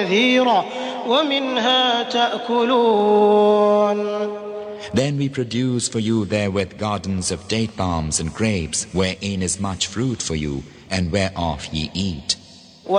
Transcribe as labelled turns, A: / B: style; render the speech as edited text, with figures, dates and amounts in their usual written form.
A: كثيرة ومنها تأكلون.
B: Then we produce for you therewith gardens of date palms and grapes, wherein is much fruit for you, and whereof ye eat.